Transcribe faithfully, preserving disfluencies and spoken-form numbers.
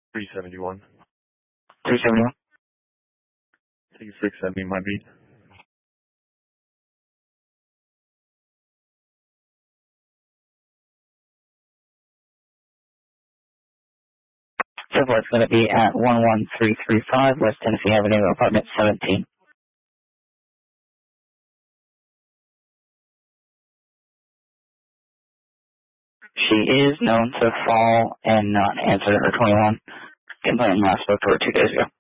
three seventy-one. three seventy-one. Take six seventy, my beat. Chevrolet's going to be at one one three three five West Tennessee Avenue, apartment seventeen. She is known to fall and not answer her twenty-one complaint last spoke to her two days ago.